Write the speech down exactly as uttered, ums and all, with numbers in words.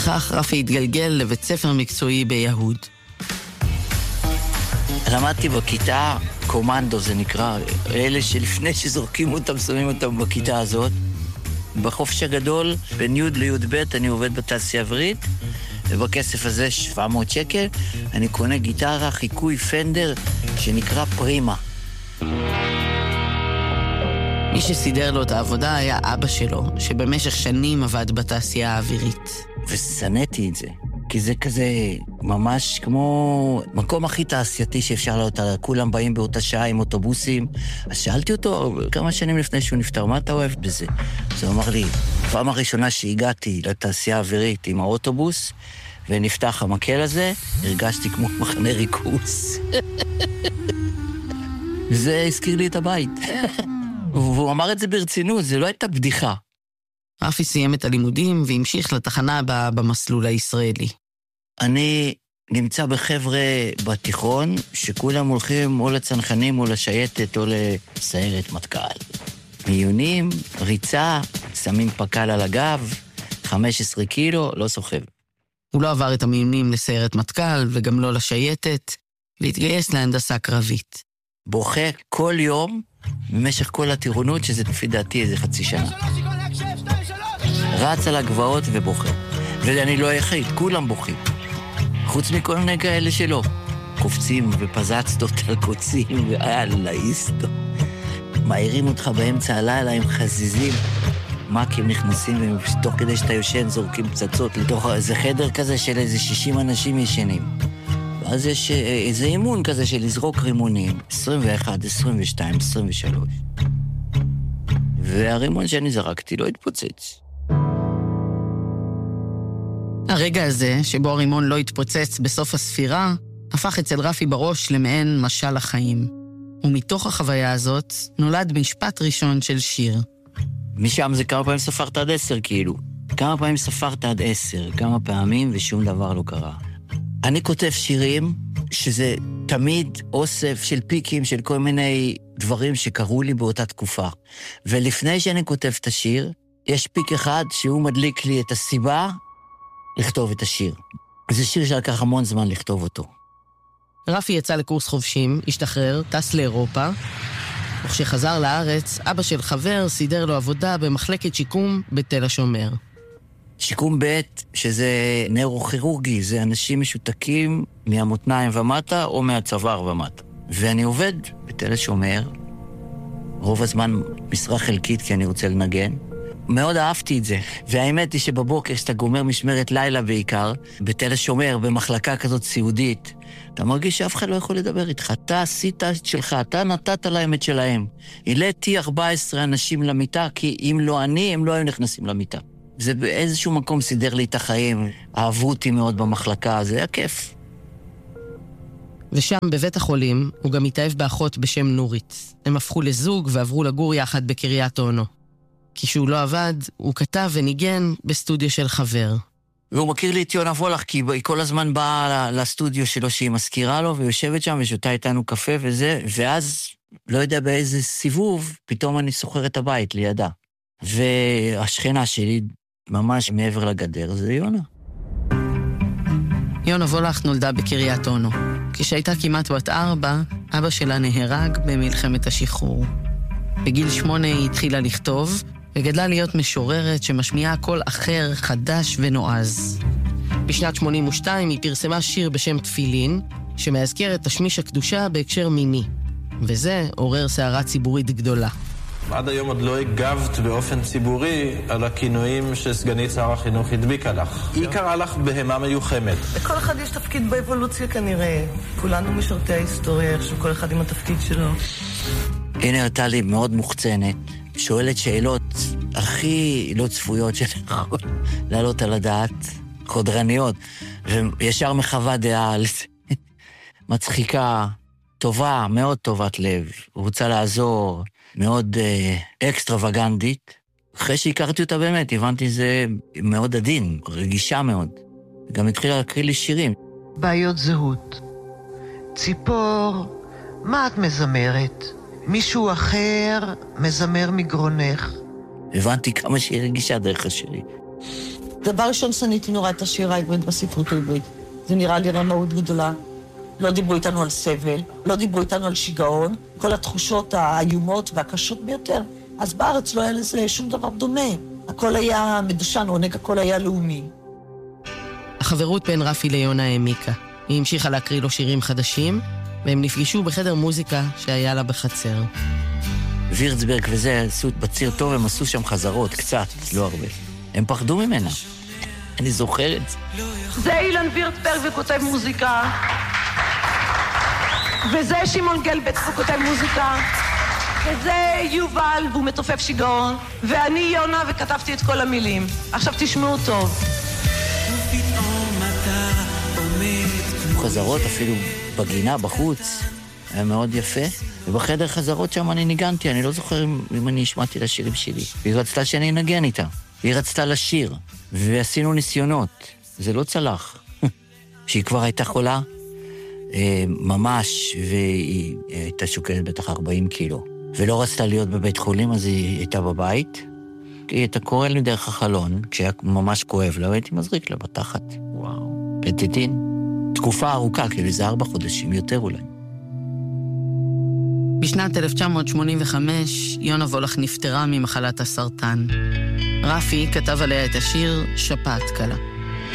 וכך רפי התגלגל לבית ספר מקצועי ביהוד. למדתי בכיתה קומנדו, זה נקרא, אלה שלפני שזורקים אותם, שמים אותם בכיתה הזאת. בחופש הגדול, בין י' לי' ב', אני עובד בתעשייה האווירית, ובכסף הזה שבע מאות שקל, אני קונה גיטרה, חיקוי פנדר, שנקרא פרימה. מי שסידר לו את העבודה היה אבא שלו, שבמשך שנים עבד בתעשייה האווירית. ושנאתי את זה, כי זה כזה ממש כמו מקום הכי תעשייתי שאפשר להיות, כולם באים באותה שעה עם אוטובוסים. אז שאלתי אותו כמה שנים לפני שהוא נפטר, מה אתה אוהב בזה? אז הוא אמר לי, פעם הראשונה שהגעתי לתעשייה האווירית עם האוטובוס, ונפתח המקל הזה, הרגשתי כמו מחנה ריכוז. זה הזכיר לי את הבית. והוא אמר את זה ברצינות, זה לא הייתה בדיחה. רפי סיים את הלימודים והמשיך לתחנה הבאה במסלול הישראלי. אני נמצא בחבר'ה בתיכון, שכולם הולכים או לצנחנים או לשייטת או לסיירת מטכ"ל. מיונים, ריצה, שמים פקל על הגב, חמישה עשר קילו, לא סוחב. הוא לא עבר את המיונים לסיירת מטכ"ל וגם לא לשייטת, להתגייס להנדסה קרבית. בוכה כל יום, במשך כל הטירונות, שזה לפי דעתי איזה חצי שנה. רץ על הגבעות ובוכה. ואני לא היחיד, כולם בוכים. חוץ מכל מיני כאלה שלא. קופצים ופזצתות על קוצים, ויאללה, איסטו. מעירים אותך באמצע הלילה עם חזיזים. מקים נכנסים, ותוך כדי שאתה יושן זורקים פצצות לתוך איזה חדר כזה של איזה שישים אנשים ישנים. ואז יש איזה אימון כזה של לזרוק רימונים, עשרים ואחת, עשרים ושתיים, עשרים ושלוש. והרימון שאני זרקתי לא התפוצץ. הרגע הזה, שבו הרימון לא התפוצץ בסוף הספירה, הפך אצל רפי בראש למעין משל החיים. ומתוך החוויה הזאת נולד משפט ראשון של שיר. משם זה כמה פעמים ספרת עד עשר, כאילו. כמה פעמים ספרת עד עשר, כמה פעמים ושום דבר לא קרה. אני כותב שירים שזה תמיד אוסף של פיקים של כל מיני דברים שקרו לי באותה תקופה. ולפני שאני כותב את השיר, יש פיק אחד שהוא מדליק לי את הסיבה לכתוב את השיר. זה שיר שלקח המון זמן לכתוב אותו. רפי יצא לקורס חובשים, השתחרר, טס לאירופה, וכשחזר לארץ, אבא של חבר סידר לו עבודה במחלקת שיקום בתל השומר. שיקום ב' שזה נוירוכירורגי, זה אנשים משותקים מהמותניים ומטה או מהצוואר ומטה. ואני עובד בתל השומר, רוב הזמן משרה חלקית כי אני רוצה לנגן. מאוד אהבתי את זה, והאמת היא שבבוקר שאתה גומר משמרת לילה בעיקר, בתל השומר, במחלקה כזאת סיעודית, אתה מרגיש שאף אחד לא יכול לדבר איתך. אתה עשית את שלך, אתה נתת להם את שלהם. העליתי ארבעה עשר אנשים למיטה, כי אם לא אני, הם לא היו נכנסים למיטה. זה באיזשהו מקום סידר לי את החיים, אהבו אותי מאוד במחלקה, זה היה כיף. ושם בבית החולים הוא גם התאהב באחות בשם נורית. הם הפכו לזוג ועברו לגור יחד בקריית אונו. כשהוא לא עבד, הוא כתב וניגן בסטודיו של חבר. והוא מכיר לי את יונה וולך, כי היא כל הזמן באה לסטודיו שלו שהיא מזכירה לו, ויושבת שם ושותה איתנו קפה וזה, ואז, לא יודע באיזה סיבוב, פתאום אני סוחר את הבית לידה. והשכנה שלי, ממש מעבר לגדר, זה יונה. יונה וולך נולדה בקריית אונו. כשהייתה כמעט בת ארבע, אבא שלה נהרג במלחמת השחרור. בגיל שמונה היא התחילה לכתוב, וגדלה להיות משוררת שמשמיעה קול אחר, חדש ונועז. בשנת שמונים ושתיים היא פרסמה שיר בשם תפילין, שמאזכר את תשמיש הקדושה בהקשר מיני. וזה עורר סערה ציבורית גדולה. עד היום עוד לא הגבת באופן ציבורי על הכינויים שסגנית שר החינוך הדביקה לך. היא קראה לך בהמה מיוחמת. לכל אחד יש תפקיד באבולוציה כנראה. כולנו משרתי ההיסטוריה, איך שכל אחד עם התפקיד שלו. הנה אותה לי מאוד מוחצנת, שואלת שאלות הכי לא צפויות שיכול לעלות על הדעת, חודרניות, וישר מחווה דעה על זה. מצחיקה, טובה, מאוד טובת לב, רוצה לעזור, מאוד אה, אקסטרווגנדית. אחרי שהכרתי אותה באמת, הבנתי זה מאוד עדין, רגישה מאוד. גם התחילה להקריא לי שירים. בעיות זהות. ציפור, מה את מזמרת? מישהו אחר מזמר מגרונך. הבנתי כמה שהיא רגישה דרך השירים. דבר ראשון, שניתי נורא את השיר העברית בספרות העברית. זה נראה לי רמאות גדולה. לא דיברו איתנו על סבל, לא דיברו איתנו על שיגעון, כל התחושות האיומות והקשות ביותר. אז בארץ לא היה לזה שום דבר דומה. הכל היה מדושן, עונג, הכל היה לאומי. החברות בין רפי ליונה העמיקה. היא המשיכה להקריא לו שירים חדשים, והם נפגשו בחדר מוזיקה שהיה לה בחצר. וירצברג וזה עשו בציר טוב, הם עשו שם חזרות, קצת, לא הרבה. הם פחדו ממנה. אני זוכר את זה. זה אילן וירצברג וכותב מוזיקה. וזה שמעון גלבץ וכותב מוזיקה. וזה יובל והוא מתופף שיגעון. ואני יונה וכתבתי את כל המילים. עכשיו תשמעו טוב. חזרות אפילו בגינה, בחוץ. היה מאוד יפה. ובחדר חזרות שם אני ניגנתי, אני לא זוכר אם אני השמעתי את השירים שלי. והיא רצתה שאני אנגן איתה. והיא רצתה לשיר. ועשינו ניסיונות. זה לא צלח. שהיא כבר הייתה חולה, ממש, והיא הייתה שוקלת בטח ארבעים קילו. ולא רצתה להיות בבית חולים, אז היא הייתה בבית. היא הייתה קורא לי דרך החלון, כשהיה ממש כואב לה, והייתי מזריק לה בתחת. וואו. פטיטין. תקופה ארוכה, כאילו זה ארבע חודשים, יותר אולי. בשנת אלף תשע מאות שמונים וחמש, יונה וולך נפטרה ממחלת הסרטן. רפי כתב עליה את השיר שפעת קלה.